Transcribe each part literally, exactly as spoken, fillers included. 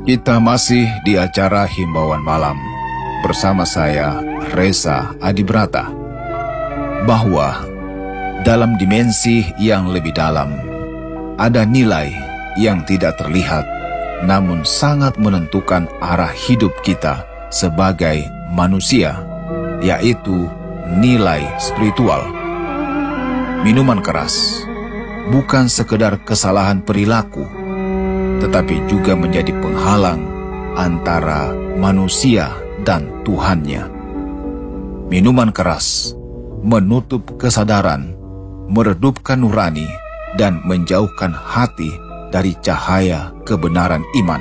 Kita masih di acara Himbauan Malam bersama saya, Reza Adibrata, bahwa dalam dimensi yang lebih dalam ada nilai yang tidak terlihat namun sangat menentukan arah hidup kita sebagai manusia, yaitu nilai spiritual. Minuman keras bukan sekedar kesalahan perilaku, tetapi juga menjadi penghalang antara manusia dan Tuhannya. Minuman keras menutup kesadaran, meredupkan nurani, dan menjauhkan hati dari cahaya kebenaran iman.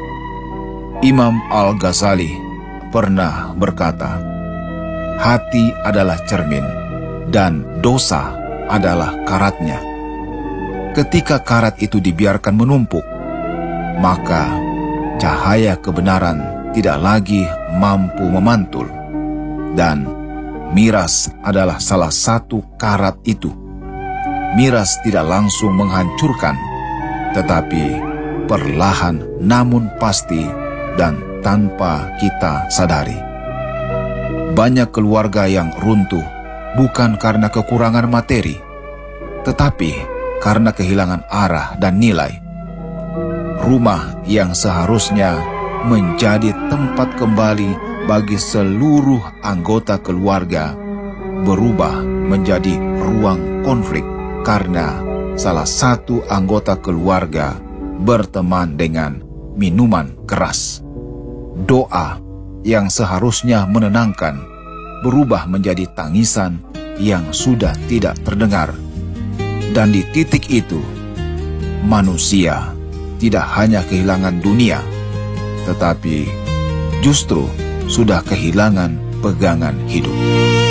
Imam Al-Ghazali pernah berkata, "Hati adalah cermin, dan dosa adalah karatnya. Ketika karat itu dibiarkan menumpuk, maka cahaya kebenaran tidak lagi mampu memantul, dan miras adalah salah satu karat itu. Miras tidak langsung menghancurkan, tetapi perlahan namun pasti dan tanpa kita sadari. Banyak keluarga yang runtuh bukan karena kekurangan materi, tetapi karena kehilangan arah dan nilai. Rumah yang seharusnya menjadi tempat kembali bagi seluruh anggota keluarga berubah menjadi ruang konflik karena salah satu anggota keluarga berteman dengan minuman keras. Doa yang seharusnya menenangkan berubah menjadi tangisan yang sudah tidak terdengar. Dan di titik itu, manusia tidak hanya kehilangan dunia, tetapi justru sudah kehilangan pegangan hidup.